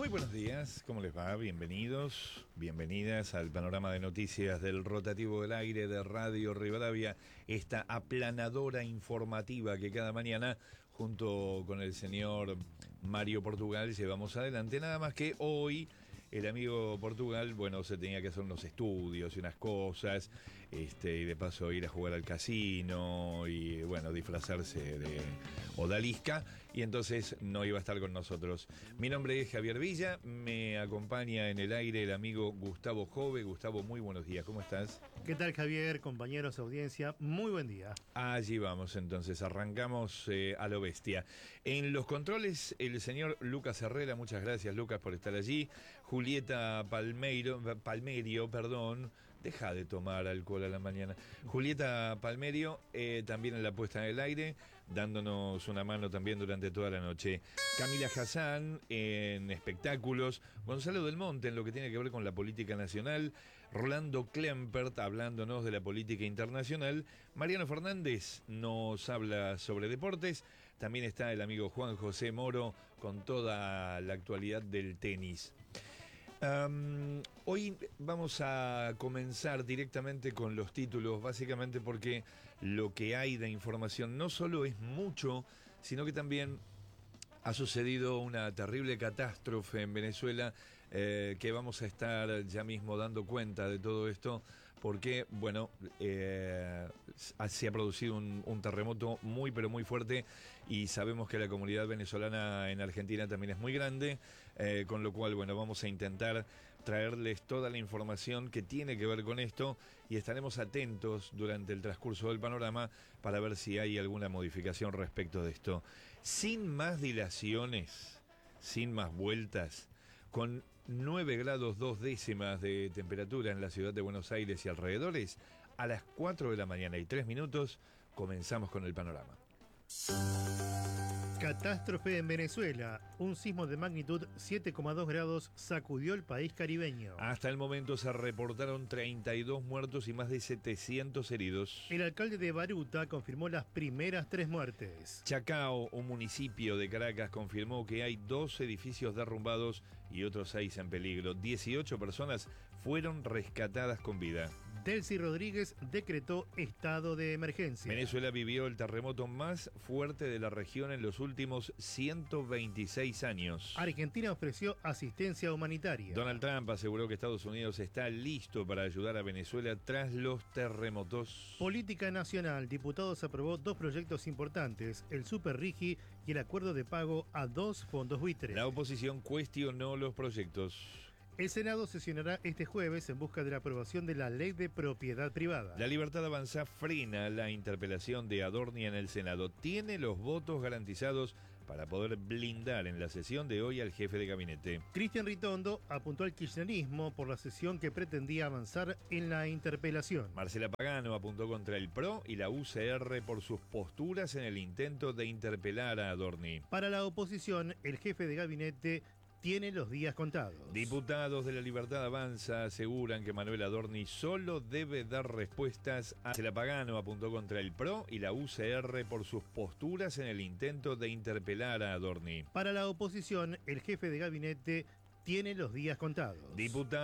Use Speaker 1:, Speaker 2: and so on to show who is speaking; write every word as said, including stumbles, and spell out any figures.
Speaker 1: Muy buenos días, ¿cómo les va? Bienvenidos, bienvenidas al panorama de noticias del Rotativo del Aire de Radio Rivadavia, esta aplanadora informativa que cada mañana, junto con el señor Mario Portugal, llevamos adelante. Nada más que hoy el amigo Portugal, bueno, se tenía que hacer unos estudios y unas cosas, este, y de paso ir a jugar al casino y, bueno, disfrazarse de odalisca, y entonces no iba a estar con nosotros. Mi nombre es Javier Villa, me acompaña en el aire el amigo Gustavo Jove. Gustavo, muy buenos días, ¿cómo estás?
Speaker 2: ¿Qué tal, Javier, compañeros, audiencia? Muy buen día.
Speaker 1: Allí vamos, entonces, arrancamos eh, a lo bestia. En los controles, el señor Lucas Herrera, muchas gracias, Lucas, por estar allí. Julieta Palmeiro, Palmerio, perdón, deja de tomar alcohol a la mañana. Julieta Palmerio, eh, también en la puesta en el aire, dándonos una mano también durante toda la noche. Camila Hassan en espectáculos, Gonzalo Del Monte en lo que tiene que ver con la política nacional, Rolando Klempert hablándonos de la política internacional, Mariano Fernández nos habla sobre deportes, también está el amigo Juan José Moro con toda la actualidad del tenis. Um, hoy vamos a comenzar directamente con los títulos, básicamente porque lo que hay de información no solo es mucho, sino que también ha sucedido una terrible catástrofe en Venezuela, eh, que vamos a estar ya mismo dando cuenta de todo esto, porque, bueno, eh, se ha producido un, un terremoto muy, pero muy fuerte, y sabemos que la comunidad venezolana en Argentina también es muy grande, eh, con lo cual, bueno, vamos a intentar traerles toda la información que tiene que ver con esto, y estaremos atentos durante el transcurso del panorama para ver si hay alguna modificación respecto de esto. Sin más dilaciones, sin más vueltas, con nueve grados dos décimas de temperatura en la ciudad de Buenos Aires y alrededores, a las cuatro de la mañana y tres minutos, comenzamos con el panorama.
Speaker 2: Catástrofe en Venezuela. Un sismo de magnitud siete coma dos grados sacudió el país caribeño.
Speaker 1: Hasta el momento se reportaron treinta y dos muertos y más de setecientos heridos.
Speaker 2: El alcalde de Baruta confirmó las primeras tres muertes.
Speaker 1: Chacao, un municipio de Caracas, confirmó que hay dos edificios derrumbados y otros seis en peligro. dieciocho personas fueron rescatadas con vida.
Speaker 2: Delcy Rodríguez decretó estado de emergencia.
Speaker 1: Venezuela vivió el terremoto más fuerte de la región en los últimos ciento veintiséis años.
Speaker 2: Argentina ofreció asistencia humanitaria.
Speaker 1: Donald Trump aseguró que Estados Unidos está listo para ayudar a Venezuela tras los terremotos.
Speaker 2: Política nacional. Diputados aprobó dos proyectos importantes, el Super Rigi y el acuerdo de pago a dos fondos buitres.
Speaker 1: La oposición cuestionó los proyectos.
Speaker 2: El Senado sesionará este jueves en busca de la aprobación de la ley de propiedad privada.
Speaker 1: La Libertad Avanza frena la interpelación de Adorni en el Senado. Tiene los votos garantizados para poder blindar en la sesión de hoy al jefe de gabinete.
Speaker 2: Cristian Ritondo apuntó al kirchnerismo por la sesión que pretendía avanzar en la interpelación.
Speaker 1: Marcela Pagano apuntó contra el P R O y la U C R por sus posturas en el intento de interpelar a Adorni.
Speaker 2: Para la oposición, el jefe de gabinete tiene los días contados.
Speaker 1: Diputados de la Libertad Avanza aseguran que Manuel Adorni solo debe dar respuestas a... Marcela Pagano apuntó contra el P R O y la U C R por sus posturas en el intento de interpelar a Adorni.
Speaker 2: Para la oposición, el jefe de gabinete tiene los días contados.
Speaker 1: Diputados